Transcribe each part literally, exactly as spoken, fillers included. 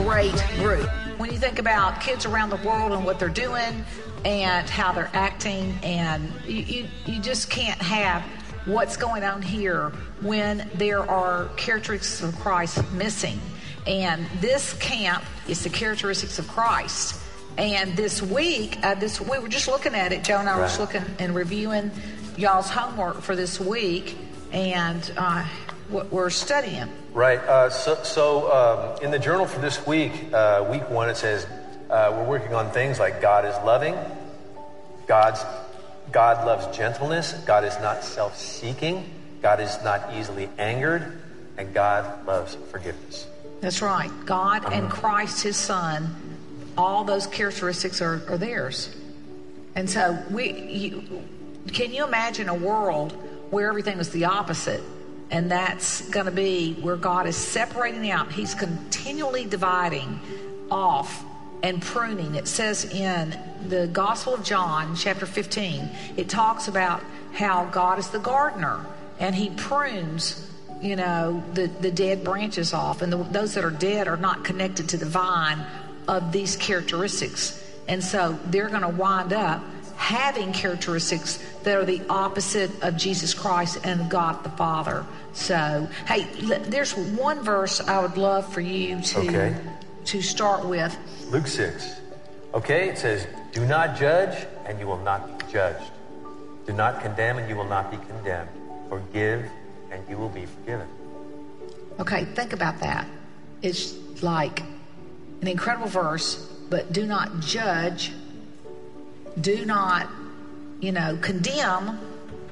great group. When you think about kids around the world and what they're doing and how they're acting, and you, you, you just can't have what's going on here when there are characteristics of Christ missing. And this camp is the characteristics of Christ. And this week, uh, this we were just looking at it. Joe and I were Right. just looking and reviewing y'all's homework for this week, and uh, what we're studying. Right. Uh, so so um, in the journal for this week, uh, week one, it says uh, we're working on things like God is loving, God's God loves gentleness, God is not self-seeking, God is not easily angered, and God loves forgiveness. That's right. God and Christ, his son, all those characteristics are, are theirs. And so we, you, can you imagine a world where everything was the opposite? And that's going to be where God is separating out. He's continually dividing off and pruning. It says in the Gospel of John, chapter fifteen, it talks about how God is the gardener, and he prunes, you know, the, the dead branches off, and the, those that are dead are not connected to the vine of these characteristics. And so they're going to wind up having characteristics that are the opposite of Jesus Christ and God the Father. So, hey, l- there's one verse I would love for you to, Okay. to start with. Luke six. Okay, it says, do not judge, and you will not be judged. Do not condemn, and you will not be condemned. Forgive, and you will be forgiven. Okay, think about that. It's like an incredible verse, but do not judge, do not, you know, condemn,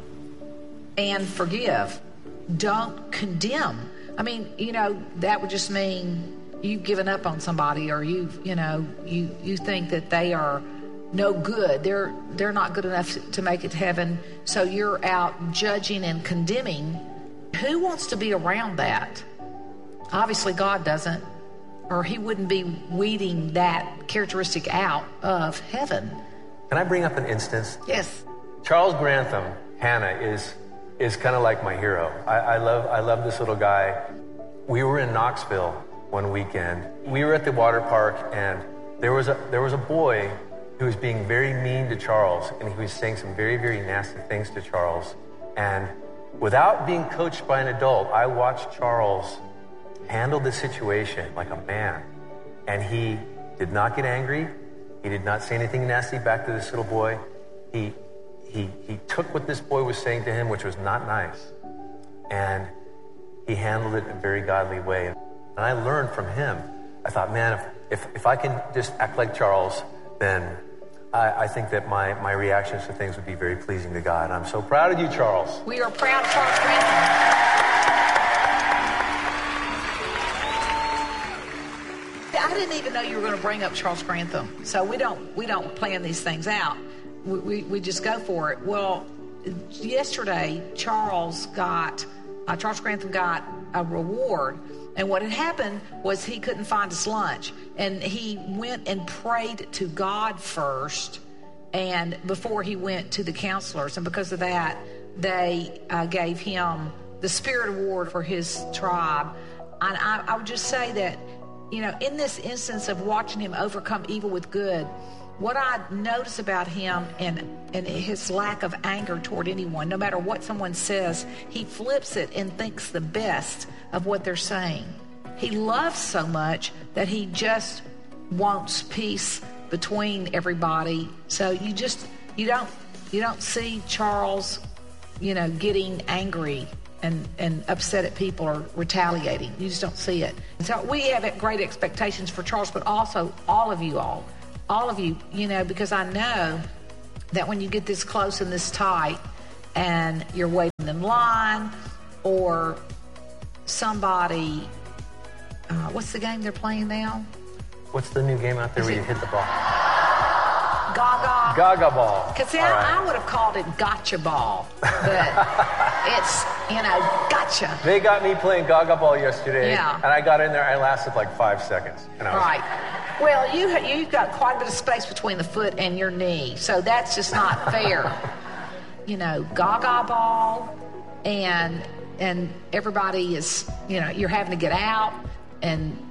and forgive. Don't condemn. I mean, you know, that would just mean you've given up on somebody, or you've, you know, you, you think that they are no good. They're they're not good enough to make it to heaven, so you're out judging and condemning. Who wants to be around that? Obviously, God doesn't, or he wouldn't be weeding that characteristic out of heaven. Can I bring up an instance? Yes. Charles Grantham, Hannah, is is kind of like my hero. I, I love I love this little guy. We were in Knoxville one weekend. We were at the water park, and there was a there was a boy who was being very mean to Charles, and he was saying some very, very nasty things to Charles. And without being coached by an adult, I watched Charles handle the situation like a man. And he did not get angry. He did not say anything nasty back to this little boy. He he he took what this boy was saying to him, which was not nice, and he handled it in a very godly way. And I learned from him. I thought, man, if if, if I can just act like Charles, then I, I think that my, my reactions to things would be very pleasing to God. I'm so proud of you, Charles. We are proud of Charles Grantham. I didn't even know you were going to bring up Charles Grantham. So we don't we don't plan these things out. We we, we just go for it. Well, yesterday Charles got uh, Charles Grantham got a reward. And what had happened was he couldn't find his lunch. And he went and prayed to God first, and before he went to the counselors. And because of that, they uh, gave him the Spirit Award for his tribe. And I, I would just say that, you know, in this instance of watching him overcome evil with good, what I notice about him and, and his lack of anger toward anyone, no matter what someone says, he flips it and thinks the best of what they're saying. He loves so much that he just wants peace between everybody. So you just, you don't, you don't see Charles, you know, getting angry and, and upset at people or retaliating. You just don't see it. So we have great expectations for Charles, but also all of you all. All of you, you know, because I know that when you get this close and this tight and you're waiting in line, or somebody, uh, what's the game they're playing now? What's the new game out there Is where it- you hit the ball? Gaga. Gaga ball. Because see, All I, right. I would have called it gotcha ball, but it's, you know, gotcha. They got me playing Gaga ball yesterday, Yeah. and I got in there. I lasted like five seconds. And I was, Right. Well, you, you've got quite a bit of space between the foot and your knee, so that's just not fair. You know, Gaga ball, and and everybody is, you know, you're having to get out, and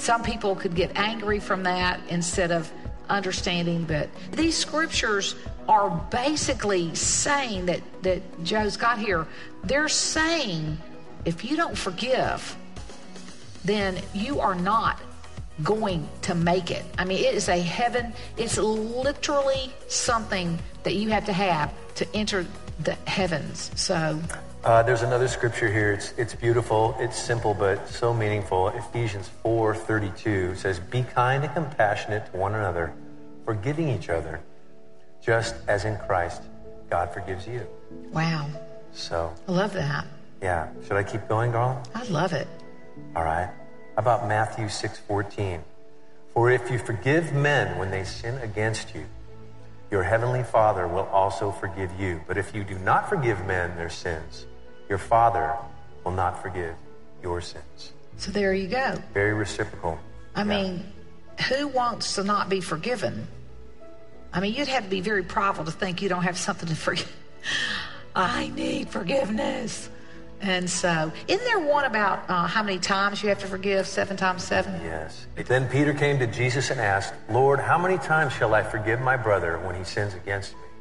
some people could get angry from that instead of understanding. But these scriptures are basically saying that, that Joe's got here. They're saying if you don't forgive, then you are not going to make it. I mean, it is a heaven. It's literally something that you have to have to enter the heavens. So uh, there's another scripture here. It's it's beautiful. It's simple, but so meaningful. Ephesians four thirty-two says, "Be kind and compassionate to one another, forgiving each other, just as in Christ God forgives you." Wow. So I love that. Yeah. Should I keep going, Garland? I love it. All right. How about Matthew six fourteen? "For if you forgive men when they sin against you, your heavenly Father will also forgive you. But if you do not forgive men their sins, your Father will not forgive your sins." So there you go. Very reciprocal. I Yeah. mean, who wants to not be forgiven? I mean, you'd have to be very prideful to think you don't have something to forgive. I need forgiveness. And so, isn't there one about uh, how many times you have to forgive? Seven times seven? Yes. Then Peter came to Jesus and asked, "Lord, how many times shall I forgive my brother when he sins against me?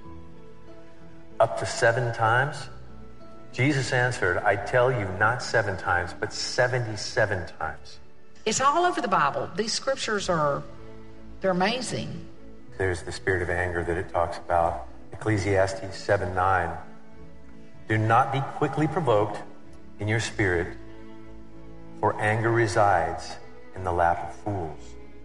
Up to seven times?" Jesus answered, "I tell you, not seven times, but seventy-seven times." It's all over the Bible. These scriptures are, they're amazing. There's the spirit of anger that it talks about. Ecclesiastes seven nine. "Do not be quickly provoked in your spirit, for anger resides in the lap of fools."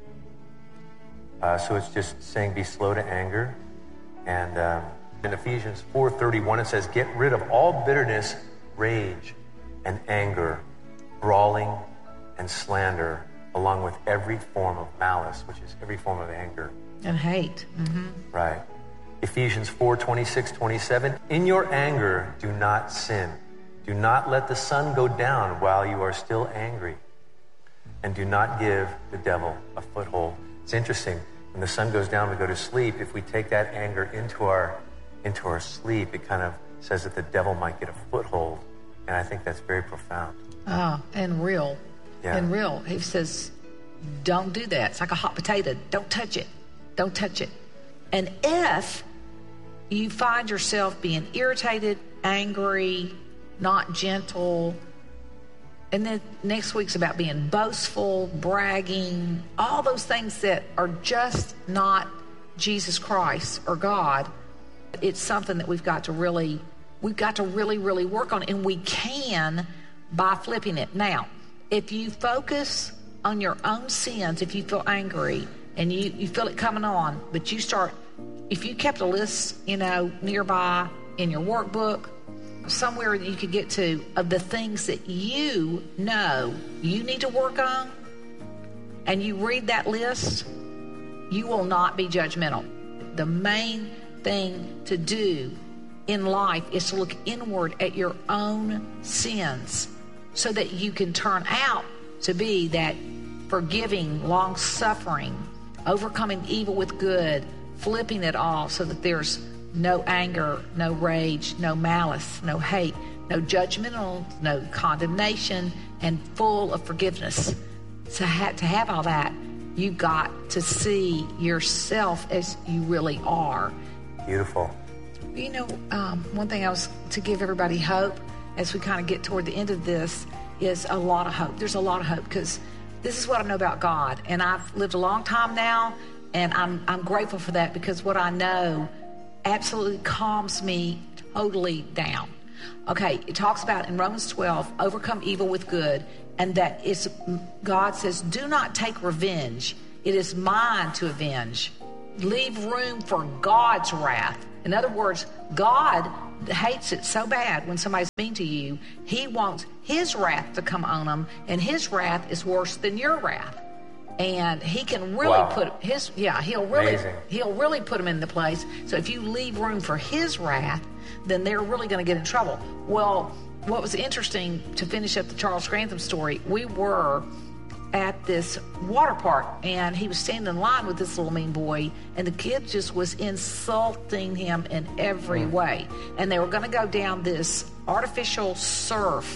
Uh, so it's just saying be slow to anger. And um, in Ephesians four thirty-one, it says, "Get rid of all bitterness, rage, and anger, brawling, and slander, along with every form of malice," which is every form of anger. And hate. Mm-hmm. Right. Ephesians four twenty-six, twenty-seven, "In your anger, do not sin. Do not let the sun go down while you are still angry. And do not give the devil a foothold." It's interesting. When the sun goes down, we go to sleep. If we take that anger into our into our sleep, it kind of says that the devil might get a foothold. And I think that's very profound. Oh, and real. Yeah. And real. He says, don't do that. It's like a hot potato. Don't touch it. Don't touch it. And if you find yourself being irritated, angry, not gentle, and then next week's about being boastful, bragging, all those things that are just not Jesus Christ or God, it's something that we've got to really, we've got to really, really work on. And we can by flipping it. Now, if you focus on your own sins, if you feel angry and you, you feel it coming on, but you start, if you kept a list, you know, nearby in your workbook, somewhere that you could get to of the things that you know you need to work on, and you read that list, you will not be judgmental. The main thing to do in life is to look inward at your own sins so that you can turn out to be that forgiving, long-suffering, overcoming evil with good, flipping it all so that there's no anger, no rage, no malice, no hate, no judgmental, no condemnation, and full of forgiveness. So ha- to have all that, you've got to see yourself as you really are. Beautiful. You know, um, one thing I was to give everybody hope as we kind of get toward the end of this is a lot of hope. There's a lot of hope because this is what I know about God, and I've lived a long time now, and I'm I'm grateful for that because what I know absolutely calms me totally down. Okay, it talks about in Romans twelve, overcome evil with good, and that is, God says, do not take revenge. It is mine to avenge. Leave room for God's wrath. In other words, God hates it so bad when somebody's mean to you. He wants his wrath to come on them, and his wrath is worse than your wrath. And he can really Wow. put his, yeah, he'll really, Amazing. he'll really put them in the place. So if you leave room for his wrath, then they're really going to get in trouble. Well, what was interesting to finish up the Charles Grantham story, we were at this water park and he was standing in line with this little mean boy, and the kid just was insulting him in every way. And they were going to go down this artificial surf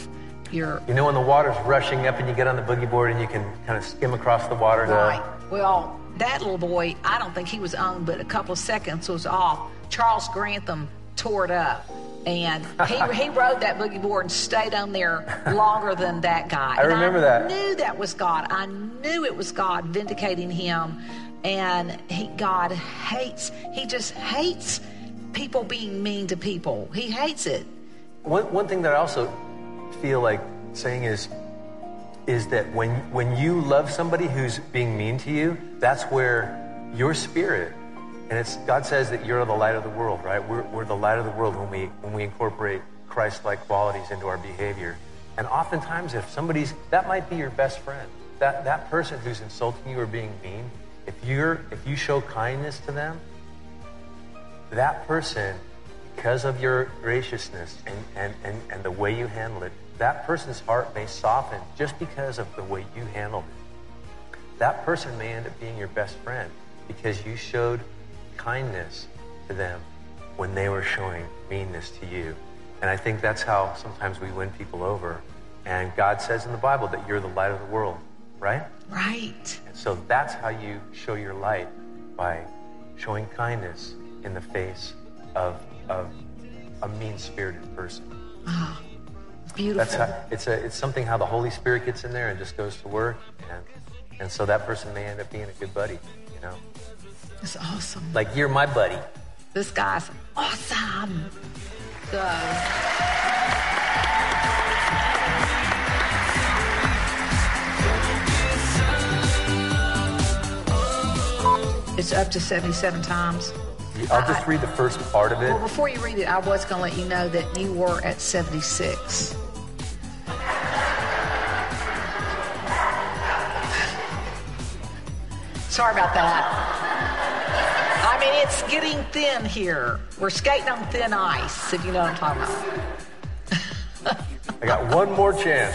your... You know when the water's rushing up and you get on the boogie board and you can kind of skim across the water? Right. Well, that little boy, I don't think he was on, but a couple of seconds was off. Charles Grantham tore it up. And he he rode that boogie board and stayed on there longer than that guy. I and remember I that. I knew that was God. I knew it was God vindicating him. And he God hates, he just hates people being mean to people. He hates it. One one thing that I also feel like saying is is that when when you love somebody who's being mean to you, that's where your spirit, and it's God says that you're the light of the world, right? We're we're the light of the world when we when we incorporate Christ-like qualities into our behavior. And oftentimes, if somebody's that might be your best friend, that that person who's insulting you or being mean, if you're if you show kindness to them, that person, because of your graciousness and, and, and, and the way you handle it, that person's heart may soften just because of the way you handled it. That person may end up being your best friend because you showed kindness to them when they were showing meanness to you. And I think that's how sometimes we win people over. And God says in the Bible that you're the light of the world, right? Right. And so that's how you show your light, by showing kindness in the face of of a mean-spirited person. Oh, beautiful. That's how, it's a it's something how the Holy Spirit gets in there and just goes to work, and and so that person may end up being a good buddy, you know. It's awesome. Like you're my buddy. This guy's awesome. So. It's up to seventy-seven times. I'll just read the first part of it. Well, before you read it, I was going to let you know that you were at seventy-six. Sorry about that. I mean, it's getting thin here. We're skating on thin ice, if you know what I'm talking about. I got one more chance.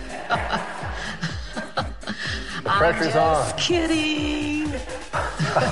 The pressure's I'm just on. Kidding.